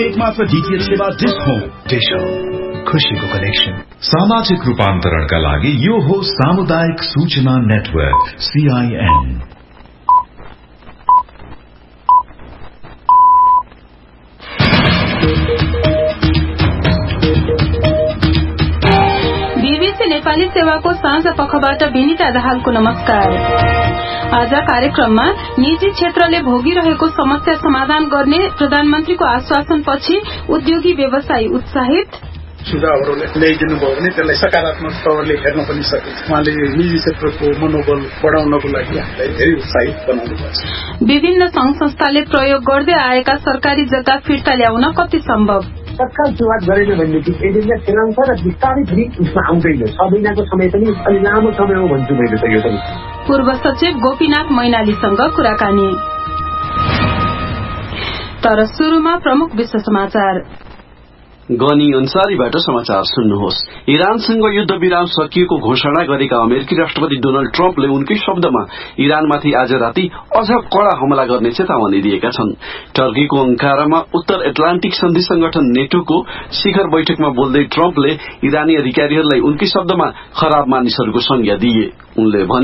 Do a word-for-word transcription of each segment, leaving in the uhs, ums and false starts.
एकमात्र डीटीएच सेवा dish home. Dish home, खुशीको कनेक्सन। सामाजिक रूपान्तरणका लागि यो हो सामुदायिक सूचना नेटवर्क सीआईएन। बीबीसी नेपाली सेवाको साँझ पखबाट विनिता दाहालको नमस्कार। आज कार्यक्रममा निजी क्षेत्रले भोगिरहेको समस्या समाधान गर्ने प्रधानमन्त्रीको आश्वासनपछि उद्योगी व्यवसायी उत्साहित। सुझावहरू ल्याइदिनु भयो भने त्यसलाई सकारात्मक तवरले हेर्न पनि सकिन्छ। उहाँले निजी क्षेत्रको मनोबल बढाउनको लागि हामीलाई धेरै उत्साहित बनाउनु भएको छ। विभिन्न संघ संस्थाले प्रयोग गर्दै आएका सरकारी जग्गा फिर्ता ल्याउन कति सम्भव? तत्काल सुरुवात गरेन भनेदेखि एजेन्डा चलाउँछ र विस्तारै फेरि उसमा आउँदैन। छ महिनाको समय पनि अलि लामो समय हो भन्छु मैले त। यो पनि पूर्व सचिव गोपीनाथ मैनालीसँग कुराकानी। तर सुरुमा प्रमुख विश्व समाचार। गनी अन्सारीबाट समाचार सुन्नुहोस्। इरानसँग युद्ध विराम सकिएको घोषणा गरेका अमेरिकी राष्ट्रपति डोनाल्ड ट्रम्पले उनकै शब्दमा इरानमाथि आज राति अझ कड़ा हमला गर्ने चेतावनी दिएका छन्। टर्कीको अंकारामा उत्तर एटलान्टिक सन्धि संगठन नेटोको शिखर बैठकमा बोल्दै ट्रम्पले इरानी अधिकारीहरूलाई उनकै शब्दमा खराब मानिसहरूको संज्ञा दिए। उनले भने,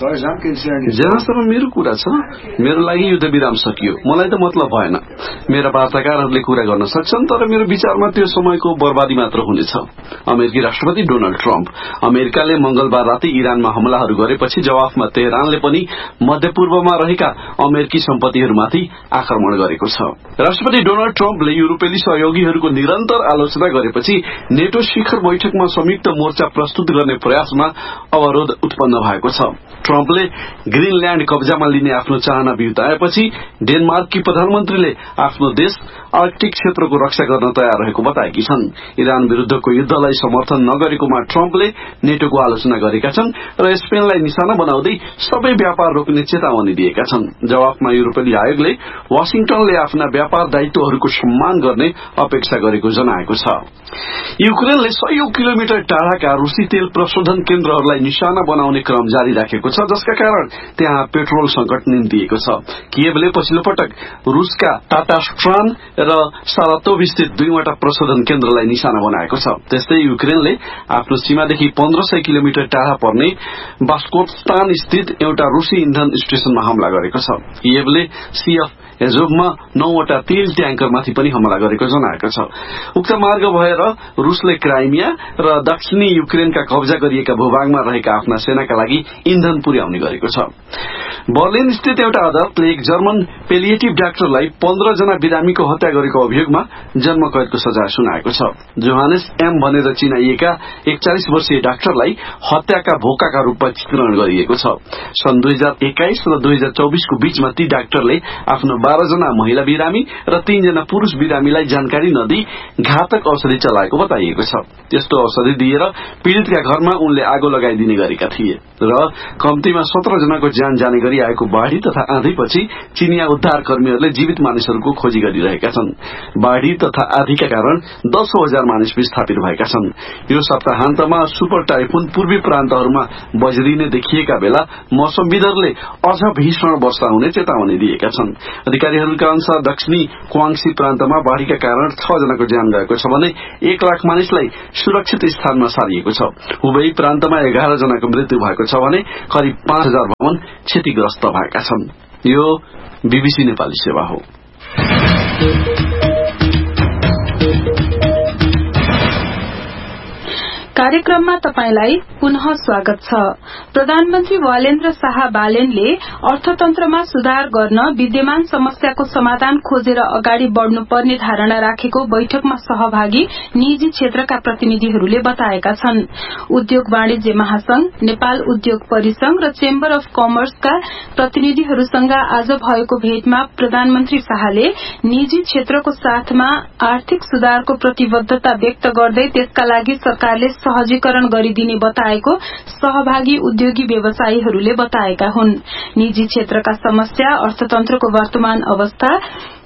जहाँसम्म मेरो कुरा छ, मेरो लागि युद्ध विराम सकियो, मलाई त मतलब भएन। मेरा वार्ताकारहरूले कुरा गर्न सक्छन्, तर मेरो विचारमा त्यो समयको बर्बादी मात्र हुनेछ। अमेरिकी राष्ट्रपति डोनाल्ड ट्रम्प। अमेरिकाले मंगलबार राति इरानमा हमलाहरू गरेपछि जवाफमा तेहरानले पनि मध्यपूर्वमा रहेका अमेरिकी सम्पत्तिहरूमाथि आक्रमण गरेको छ। राष्ट्रपति डोनाल्ड ट्रम्पले युरोपेली सहयोगीहरूको निरन्तर आलोचना गरेपछि नेटो शिखर बैठकमा संयुक्त मोर्चा प्रस्तुत गर्ने प्रयासमा अवरोध उत्पन्न भएको छ। ट्रम्पले ग्रीनल्याण्ड कब्जामा लिने आफ्नो चाहना बिउताएपछि डेनमार्ककी प्रधानमन्त्रीले आफ्नो देश आर्कटिक क्षेत्रको रक्षा गर्न तयार रहेको बताएकी छन्। इरान विरूद्धको युद्धलाई समर्थन नगरेकोमा ट्रम्पले नेटोको आलोचना गरेका छन् र स्पेनलाई निशाना बनाउँदै सबै व्यापार रोक्ने चेतावनी दिएका छन्। जवाफमा युरोपेली आयोगले वाशिंटनले आफ्ना व्यापार दायित्वहरूको सम्मान गर्ने अपेक्षा गरेको जनाएको छ। युक्रेनले सयौं किलोमिटर टाढाका रूसी तेल प्रशोधन केन्द्रहरूलाई निशाना बनाउने क्रम जारी राखेको छ, जसका कारण त्यहाँ पेट्रोल संकट निम्तिएको छ। किएभले पछिल्लो पटक रूसका टाटास्ट्रान र सारातोभ स्थित दुईवटा प्रशोधन केन्द्रलाई निशाना बनाएको छ। त्यस्तै युक्रेनले आफ्नो सीमादेखि पन्ध्र सय किलोमिटर टाढा पर्ने बास्कोस्तान स्थित एउटा रूसी इन्धन स्टेशनमा हमला गरेको छ। किएभले सीएफ एजोभमा नौवटा तेल ट्याङ्करमाथि पनि हमला गरेको जनाएको छ। उक्त मार्ग भएर रूसले क्राइमिया र दक्षिणी युक्रेनका कब्जा गरिएका भूभागमा रहेका आफ्ना सेनाका लागि इन्धन पुर्याउने गरेको छ। बर्लिन स्थित एउटा अदालतले एक जर्मन पेलिएटिभ डाक्टरलाई पन्ध्र जना बिरामीको हत्या गरेको अभियोगमा जन्म कैदको सजाय सुनाएको छ। जोहानेस एम भनेर चिनाइएका एकचालिस वर्षीय डाक्टरलाई हत्याका भोकाका रूपमा चित्रण गरिएको छ। सन् दुई हजार एक्काइस र दुई हजार चौबिसको बीचमा ती डाक्टरले आफ्नो बाह्र जना महिला बिरामी र तीनजना पुरूष बिरामीलाई जानकारी नदिई घातक औषधि चलाएको बताइएको छ। त्यस्तो औषधि दिएर पीड़ितका घरमा उनले आगो लगाइदिने गरेका थिए र कम्तीमा सत्र जनाको ज्यान जाने गरी आएको बाढ़ी तथा आँधीपछि चिनिया उद्धार कर्मीहरूले जीवित मानिसहरूको खोजी गरिरहेका छन्। बाढ़ी तथा आँधीका कारण दसौं हजार मानिस विस्थापित भएका छन्। यो सप्ताहान्तमा सुपर टाइफुन पूर्वी प्रान्तहरूमा बज्रिने देखिएका बेला मौसमविदहरूले अझ भीषण वर्षा हुने चेतावनी दिएका छन्। अधिकारीहरूका अनुसार दक्षिणी क्वाङसी प्रान्तमा बाढ़ीका कारण छ जनाको ज्यान गएको छ भने एक लाख मानिसलाई सुरक्षित स्थानमा सारिएको छ। हुबई प्रान्तमा एघार जनाको मृत्यु भएको छ भने करिब पाँच हजार भवन क्षतिग्रस्त भएका छन्। यो बीबीसी नेपाली सेवा हो। कार्यक्रममा तपाईलाई पुनः स्वागत छ। प्रधानमन्त्री वालेन्द्र शाह बालेनले अर्थतन्त्रमा सुधार गर्न विद्यमान समस्याको समाधान खोजेर अगाडि बढ़नुपर्ने धारणा राखेको बैठकमा सहभागी निजी क्षेत्रका प्रतिनिधिहरूले बताएका छन्। उद्योग वाणिज्य महासंघ, नेपाल उद्योग परिसंघ र चेम्बर अफ कमर्सका प्रतिनिधिहरूसँग आज भएको भेटमा प्रधानमन्त्री शाहले निजी क्षेत्रको साथमा आर्थिक सुधारको प्रतिबद्धता व्यक्त गर्दै त्यसका लागि सरकारले सहजीकरण गरिदिने बताएको सहभागी उद्योगी व्यवसायीहरूले बताएका हुन्। निजी क्षेत्रका समस्या, अर्थतन्त्रको वर्तमान अवस्था,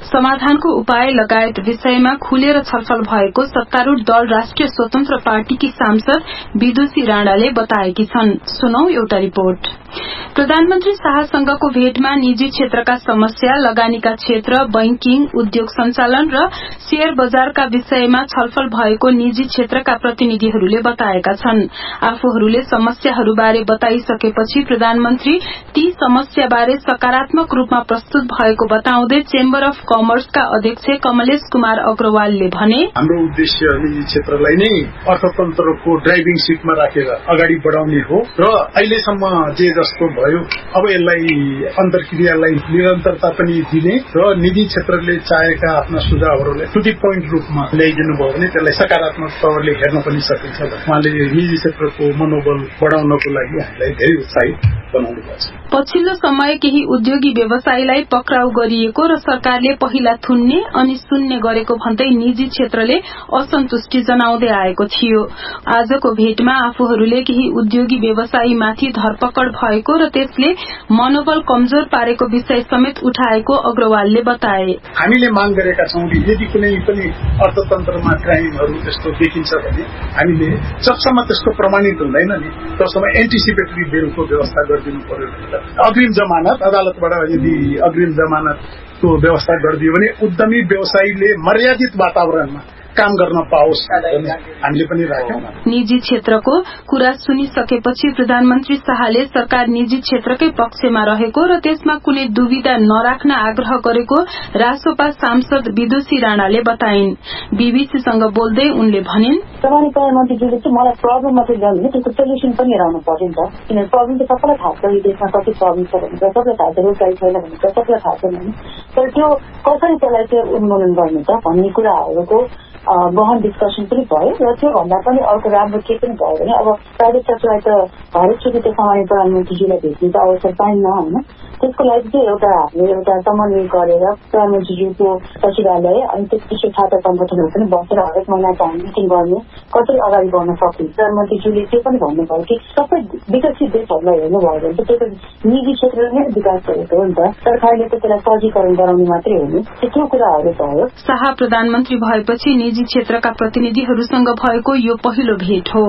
समाधानको उपाय लगायत विषयमा खुलेर छलफल भएको सत्तारूढ़ दल राष्ट्रिय स्वतन्त्र पार्टीकी सांसद विदुषी राणाले बताएकी छन्। सुनौ एउटा रिपोर्ट। प्रधानमन्त्री शाहसँगको भेटमा निजी क्षेत्रका समस्या, लगानीका क्षेत्र, बैंकिङ, उद्योग सञ्चालन र शेयर बजारका विषयमा छलफल भएको निजी क्षेत्रका प्रतिनिधिहरूले बताएका छन्। आफूहरूले समस्याहरूबारे बताइसकेपछि प्रधानमन्त्री ती समस्याबारे सकारात्मक रूपमा प्रस्तुत भएको बताउँदै चेम्बर अफ कमर्सका अध्यक्ष कमलेश कुमार अग्रवालले भने, हाम्रो उद्देश्य निजी क्षेत्रलाई नै अर्थतन्त्रको ड्राइभिङ सिटमा राखेर अगाडि बढाउने हो र अहिलेसम्म जे जस्तो भयो अब यसलाई अन्तर्क्रियालाई निरन्तरता पनि दिने र निजी क्षेत्रले चाहेका आफ्ना सुझावहरूलाई टु दी पोइन्ट रूपमा ल्याइदिनु भयो भने त्यसलाई सकारात्मक तवरले हेर्न पनि सकिन्छ। उहाँले निजी क्षेत्रको मनोबल बढाउनको लागि हामीलाई धेरै उत्साहित बनाउनु भएको छ। पछिल्लो समय केही उद्योगी व्यवसायीलाई पक्राउ गरिएको र सरकारले पहिला थुन्ने अनि सुन्ने गरेको भन्दै निजी क्षेत्रले असन्तुष्टि जनाउँदै आएको थियो। आजको भेटमा आफूहरूले केही उद्योगी व्यवसायीमाथि धरपकड भएको र त्यसले मनोबल कमजोर पारेको विषय समेत उठाएको अग्रवालले बताए। हामीले माग गरेका छौं कि यदि कुनै पनि अर्थतन्त्रमा क्राइमहरू त्यस्तो देखिन्छ भने हामीले जबसम्म त्यसको प्रमाणित हुँदैन नि तबसम्म एन्टिसिपेटरी बेलको व्यवस्था गरिदिनु पर्यो। अग्रिम जमानत अदालतबाट यदि अग्रिम जमानतको व्यवस्था गरिदियो भने उद्यमी व्यवसायीले मर्यादित वातावरणमा काम गर्न पाओस् हामीले पनि राख्यौं। निजी क्षेत्रको कुरा सुनिसकेपछि प्रधानमन्त्री शाहले सरकार निजी क्षेत्रकै पक्षमा रहेको र त्यसमा कुनै दुविधा नराख्न आग्रह गरेको रासोपा सांसद विदुषी राणाले बताइन्। बीबीसीसँग बोल्दै उनले भनिन्, प्रमाणिकरण मन्त्रीजीले चाहिँ मलाई प्रब्लम मात्रै जान्दैन, त्यसको सोल्युसन पनि हेराउनु पर्यो नि त। किनभने प्रब्लम त सबैलाई थाहा छ, यो देशमा कति प्रब्लम छ भनेर सबैलाई थाहा छ, रोजगारी छैन भनेर सबैलाई थाहा छ भने तर त्यो कसरी त्यसलाई चाहिँ उन्मूलन गर्ने त भन्ने कुराहरूको गहन डिस्कसन पनि भयो र त्यो भन्दा पनि अर्को राम्रो के पनि भयो भने अब प्राइभेट सेक्टरलाई त हरेकचोटि त्यो सामान्य प्रधानमन्त्रीजीलाई भेट्ने त अवसर पाइन्न होइन। त्यसको लागि चाहिँ एउटा हामीले एउटा समन्वय गरेर प्रधानमन्त्रीज्यूको सचिवालय अनि त्यसपछि छात्र संगठनहरू पनि बसेर हरेक महिनाको हामी मिटिङ गर्ने कसरी अगाडि बढ्न सकिन्छ। प्रधानमन्त्रीज्यूले त्यो पनि भन्नुभयो कि सबै विकसित देशहरूलाई हेर्नुभयो भने त त्यो त निजी क्षेत्रले नै विकास गरेको हो नि त, सरकारले त त्यसलाई सहजीकरण गराउने मात्रै हो नि, त्यो कुराहरू भयो। शाह प्रधानमन्त्री भएपछि निजी क्षेत्रका प्रतिनिधिहरूसँग भएको यो पहिलो भेट हो।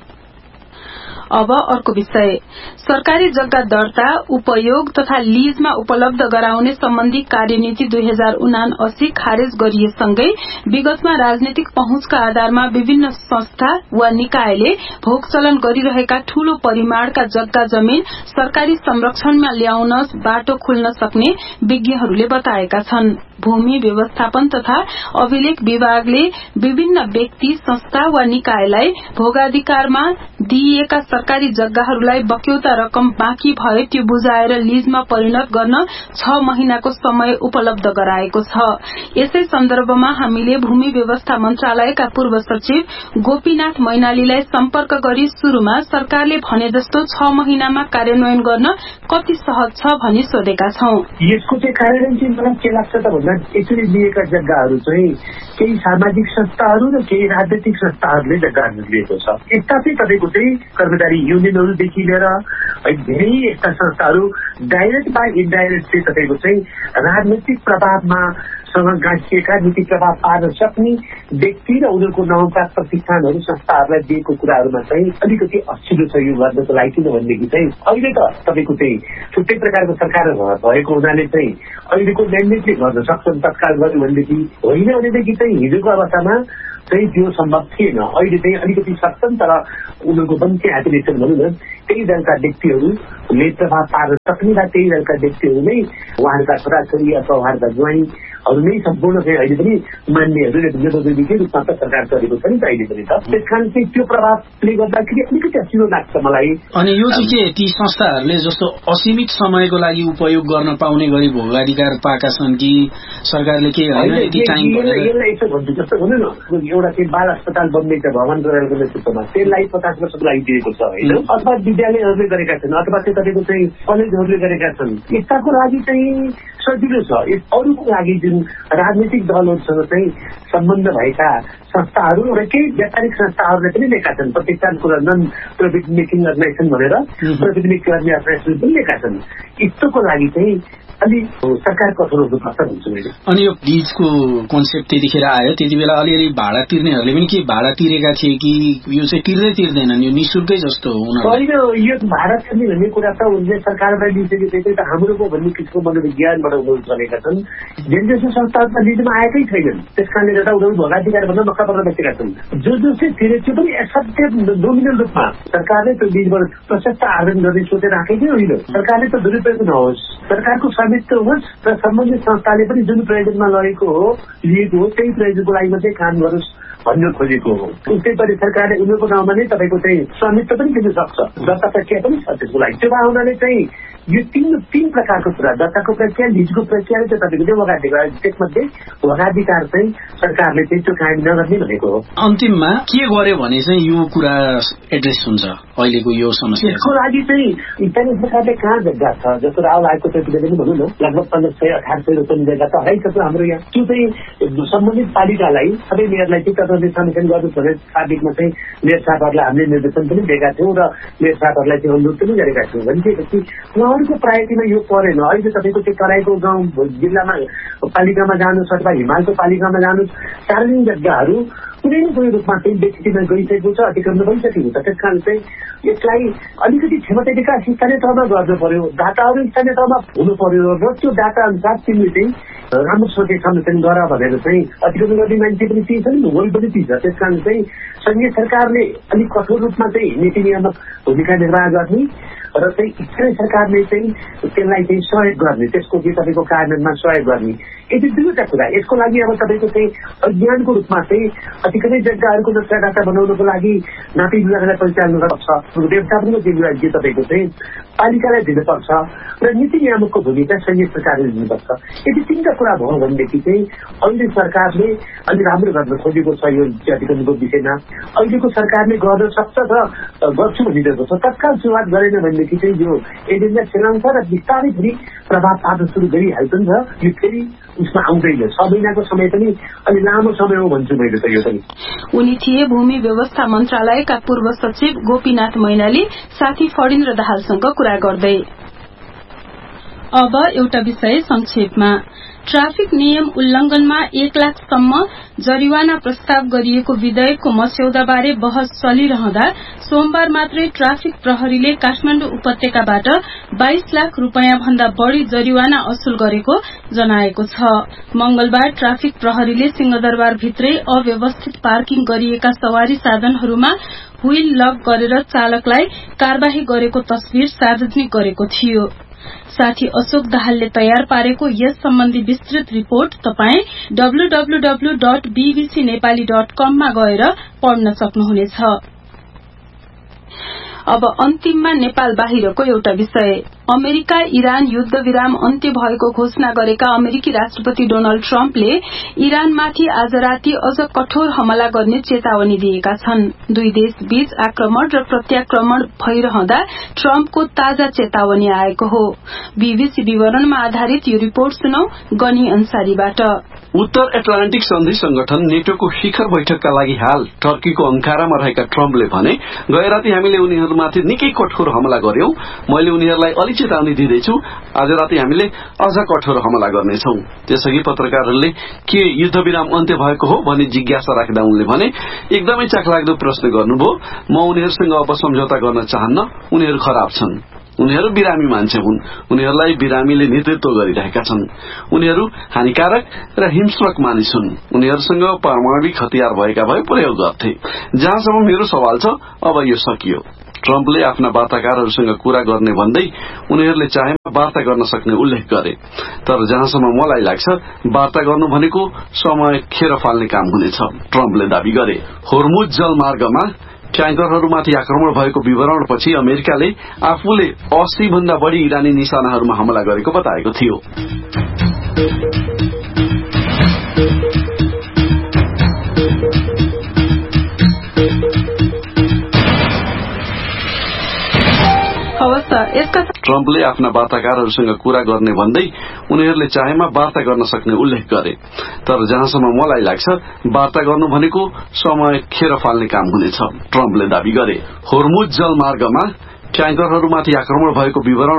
अब अर्को विषय, सरकारी जग्गा दर्ता, उपयोग तथा लीजमा उपलब्ध गराउने सम्बन्धी कार्यनीति दुई हजार उनासी खारेज गरिएसँगै विगतमा राजनीतिक पहुँचका आधारमा विभिन्न संस्था वा निकायले भोग चलन गरिरहेका ठूलो परिमाणका जग्गा जमीन सरकारी संरक्षणमा ल्याउन बाटो खुल्न सक्ने विज्ञहरूले बताएका छन्। भूमि व्यवस्थापन तथा अभिलेख विभागले विभिन्न व्यक्ति, संस्था वा निकायलाई भोगाधिकारमा दिइएका सरकारी जग्गाहरूलाई बक्यौता रकम बाँकी भए त्यो बुझाएर लीजमा परिणत गर्न छ महिनाको समय उपलब्ध गराएको छ। यसै सन्दर्भमा हामीले भूमि व्यवस्था मन्त्रालयका पूर्व सचिव गोपीनाथ मैनालीलाई सम्पर्क गरी शुरूमा सरकारले भने जस्तो छ महिनामा कार्यान्वयन गर्न कति सहज छ भनी सोधेका छौं। यसको चाहिँ कार्यान्वयन चाहिँ मलाई के लाग्छ त भन्दा यसरी लिएका जग्गाहरू चाहिँ केही सामाजिक संस्थाहरू र केही राजनैतिक संस्थाहरूले जग्गाहरू लिएको छ। यस्ता चाहिँ तपाईँको चाहिँ कर्मचारी युनियनहरूदेखि लिएर धेरै यस्ता संस्थाहरू डाइरेक्ट वा इन्डाइरेक्ट चाहिँ तपाईँको चाहिँ राजनैतिक प्रभावमा सँग गाँसिएका नीति प्रभाव पार्न सक्ने व्यक्ति र उनीहरूको नाउँका प्रतिष्ठानहरू संस्थाहरूलाई दिएको कुराहरूमा चाहिँ अलिकति असिलो छ यो गर्नको लागि। किनभनेदेखि चाहिँ अहिले त तपाईँको चाहिँ छुट्टै प्रकारको सरकार भएको हुनाले चाहिँ अहिलेको म्यान्डेटले गर्न सक्छन् तत्काल गर्यो भनेदेखि, होइन भनेदेखि चाहिँ हिजोको अवस्थामा चाहिँ त्यो सम्भव थिएन। अहिले चाहिँ अलिकति सक्छन् तर उनीहरूको पनि के एप्लिकेसन भनौँ न त्यही दलका व्यक्तिहरूले प्रभाव पार्न सक्ने र त्यही दलका व्यक्तिहरू नै उहाँहरूका छोराछोरी अथवा उहाँहरूका ज्वाइँहरू नै सम्पूर्ण चाहिँ अहिले पनि मान्नेहरू नेतृत्वकै रूपमा त सरकार चलेको छ नि त अहिले पनि त। त्यस कारण चाहिँ त्यो प्रभावले गर्दाखेरि अलिकति असिलो लाग्छ मलाई। अनि यो चाहिँ के ती संस्थाहरूले जस्तो असीमित समयको लागि उपयोग गर्न पाउने गरी भोगाधिकार पाएका छन् कि सरकारले के यसलाई यसो भन्छु जस्तो भनौँ न एउटा चाहिँ बाल अस्पताल बन्ने छ भवन गराएको नेतृत्वमा त्यसलाई पचास वर्षको लागि दिएको छ होइन, अथवा विद्यालयहरूले गरेका छन् अथवा चाहिँ तपाईँको चाहिँ कलेजहरूले गरेका छन्। यस्ताको लागि चाहिँ सजिलो छ। अरूको लागि जुन राजनीतिक दलहरूसँग चाहिँ सम्बन्ध भएका संस्थाहरू र केही व्यापारिक संस्थाहरूले पनि लिएका छन्। प्रतिष्ठान कुरा नन प्रफिट मेकिङ अर्गनाइजेसन भनेर प्रफिट मेकिङ अर्गनाइजेसन पनि लिएका छन्। यस्तोको लागि चाहिँ अलि सरकार कठोर हुनुपर्छ भन्छु मैले। अनि यो लीजको कन्सेप्ट त्यतिखेर आयो, त्यति बेला अलिअलि भाडा तिर्नेहरूले पनि के भाडा तिरेका थिए कि यो चाहिँ तिर्दै तिर्दैनन्, यो निशुल्कै जस्तो हुन? होइन, यो भाडा तिर्ने भन्ने कुरा त उनले सरकारलाई लिइसकेपछि त हाम्रो पो भन्ने किसिमको मनोविज्ञानबाट उनीहरू चलेका छन्। जेन जसो संस्थाहरूमा लिजमा आएकै छैनन्, त्यस कारणले गर्दा उनीहरू भोगाधिकार भन्दा मक्का पर्न बसेका छन्। जो जो चाहिँ तिरे त्यो पनि असाध्य नोमिनल रूपमा सरकारले त्यो लिजबाट प्रशस्त आर्जन गर्ने सोचेर राखेकै होइन। सरकारले त दुरुपयोग नहोस्, सरकारको स्वामित्व होस् र सम्बन्धित संस्थाले पनि जुन प्रयोजनमा लगेको हो लिएको हो त्यही प्रयोजनको लागि मात्रै काम गरोस् भन्न खोजेको हो। उसै गरी सरकारले उनीहरूको नाउँमा नै तपाईँको चाहिँ स्वामित्व पनि दिन सक्छ, दर्ता प्रक्रिया पनि छ त्यसको लागि। त्यो भावनाले चाहिँ यो तीन तीन प्रकारको कुरा, दर्ताको प्रक्रिया, लिजको प्रक्रियाले चाहिँ तपाईँको चाहिँ वकाधिकार, त्यसमध्ये वकाधिकार चाहिँ सरकारले चाहिँ त्यो कायम नगर्ने भनेको हो। अन्तिममा के गर्यो भने चाहिँ यो कुरा एड्रेस हुन्छ अहिलेको यो समस्या? यसको लागि चाहिँ स्थानीय सरकारले कहाँ जग्गा छ, जस्तो राहुल आयोगको त्यति बेला पनि भनौँ न लगभग पन्ध्र सय अठार सय रुपियाँ जग्गा त हराइसक्यो हाम्रो यहाँ। त्यो चाहिँ सम्बन्धित पालिकालाई सबै मेयरलाई चाहिँ तपाईँले समेसन गर्नुहोस् भनेर साबिकमा चाहिँ मेयर साहबहरूलाई हामीले निर्देशन पनि दिएका थियौँ र मेयर साहबहरूलाई चाहिँ अनुरोध पनि गरेका थियौँ। भनिसकेपछि उहाँहरूको प्रायोरिटीमा यो परेन। अहिले तपाईँको चाहिँ तराईको गाउँ जिल्लामा पालिकामा जानुहोस् अथवा हिमालको पालिकामा जानुहोस्, सार्वजनिक जग्गाहरू कुनै न कुनै रूपमा चाहिँ व्यक्तिमा गइसकेको छ, अतिक्रमण भइसकेको छ। त्यस कारण चाहिँ यसलाई अलिकति क्षमता विकास स्थानीय तहमा गर्नु पर्यो, डाटाहरू स्थानीय तहमा हुनु पर्यो र त्यो डाटा अनुसार तिमीले चाहिँ राम्रो सोचे संरक्षण गर भनेर चाहिँ अतिक्रमण गर्ने मान्छे पनि त्यही छ नि, भूगोल पनि त्यही छ। त्यस कारण चाहिँ संघीय सरकारले अलिक कठोर रूपमा चाहिँ नीति नियामक भूमिका निर्वाह गर्ने र चाहिँ स्थानीय सरकारले चाहिँ त्यसलाई चाहिँ सहयोग गर्ने, त्यसको चाहिँ तपाईँको कार्यान्वयनमा सहयोग गर्ने, यति दुईवटा कुरा। यसको लागि अब तपाईँको चाहिँ अज्ञानको रूपमा चाहिँ अतिकै जग्गाहरूको नक्सा डाटा बनाउनको लागि नापी विभागलाई परिचालन गर्नुपर्छ, व्यवस्थापनको जिम्मेवारी तपाईँको चाहिँ पालिकालाई दिनुपर्छ र नीति नियामकको भूमिका संघीय सरकारले दिनुपर्छ। यदि तिनवटा कुरा भयो भनेदेखि चाहिँ अहिले सरकारले अलि राम्रो गर्न खोजेको छ यो अतिक्रमणको विषयमा। अहिलेको सरकारले गर्न सक्छ र गर्छु भनिरहेको छ। तत्काल सुरुवात गरेन भनेदेखि चाहिँ यो एजेन्डा खेलाउँछ र बिस्तारै फेरि प्रभाव पार्न सुरु गरिहाल्छन् र यो फेरि उसमा आउँदैन। छ महिनाको समय पनि अलि लामो समय हो भन्छु मैले त यो पनि। उनी थिए भूमि व्यवस्था मन्त्रालयका पूर्व सचिव गोपीनाथ मैनाली, साथी फणिन्द्र दाहालसँग कुरा गर्दै। अब एउटा विषय संक्षेपमा। ट्राफिक नियम उल्लंघनमा एक लाखसम्म जरिवाना प्रस्ताव गरिएको विधेयकको मस्यौदाबारे बहस चलिरहँदा सोमबार मात्रै ट्राफिक प्रहरीले काठमाडौँ उपत्यकाबाट बाइस लाख रूपियाँ भन्दा बढ़ी जरिवाना असुल गरेको जनाएको छ। मंगलबार ट्राफिक प्रहरीले सिंहदरबार भित्रै अव्यवस्थित पार्किङ गरिएका सवारी साधनहरूमा व्हील लक गरेर चालकलाई कार्यवाही गरेको तस्विर सार्वजनिक गरेको थियो। साथी अशोक दाहालले तयार पारेको यस सम्बन्धी विस्तृत रिपोर्ट तपाई W W W dot BBC Nepali dot कम मा गएर पढ्न सक्नुहुनेछ। अब अन्तिममा नेपाल बाहिरको एउटा विषय। अमेरिका इरान युद्ध विराम अन्त्य भएको घोषणा गरेका अमेरिकी राष्ट्रपति डोनाल्ड ट्रम्पले इरानमाथि आज राति अझ कठोर हमला गर्ने चेतावनी दिएका छन्। दुई देश बीच आक्रमण र प्रत्याक्रमण भइरहँदा ट्रम्पको ताजा चेतावनी आएको हो। बीबीसी विवरणमा आधारित यो रिपोर्ट सुनौ गनी अन्सारीबाट। उत्तर एटलान्टिक सन्धि संगठन नेटोको शिखर बैठकका लागि हाल टर्कीको अंकारामा रहेका ट्रम्पले भने, गए राति हामीले उनीहरूमाथि निकै कठोर हमला गर्यौं। मैले उनीहरूलाई अलि चेतावनी दिँदैछु, आज राति हामीले अझ कठोर हमला गर्नेछौं। त्यसअघि पत्रकारहरूले के युद्ध विराम अन्त्य भएको हो भनी जिज्ञासा राख्दा उनले भने, एकदमै चाखलाग्दो प्रश्न गर्नुभयो। म उनीहरूसँग अब सम्झौता गर्न चाहन्न, उनीहरू खराब छन्। उनीहरू बिरामी मान्छे हुन्, उनीहरूलाई बिरामीले नेतृत्व गरिरहेका छन्। उनीहरू हानिकारक र हिंस्रक मानिस हुन्। उनीहरूसँग परमाणविक हतियार भएका भए प्रयोग गर्थे। जहाँसम्म मेरो सवाल छ, अब यो सकियो। ट्रम्पले आफ्ना वार्ताकारहरूसँग कुरा गर्ने भन्दै उनीहरूले चाहेमा वार्ता गर्न सक्ने उल्लेख गरे। तर जहाँसम्म मलाई लाग्छ, वार्ता गर्नु भनेको समय खेर फाल्ने काम हुनेछ, ट्रम्पले दावी गरे। होर्मुज जलमार्गमा ट्याङ्करहरूमाथि आक्रमण भएको विवरणपछि अमेरिकाले आफूले अस्सी भन्दा बढ़ी इरानी निशानाहरूमा हमला गरेको बताएको थियो। हवस्, यसका ट्रम्पले आफ्ना वार्ताकारहरूसँग कुरा गर्ने भन्दै उनीहरूले चाहेमा वार्ता गर्न सक्ने उल्लेख गरे। तर जहाँसम्म मलाई लाग्छ वार्ता गर्नु भनेको समय खेर फाल्ने काम हुनेछ, ट्रम्पले दावी गरे। होर्मुज जलमार्गमा ट्याङ्करहरूमाथि आक्रमण भएको विवरण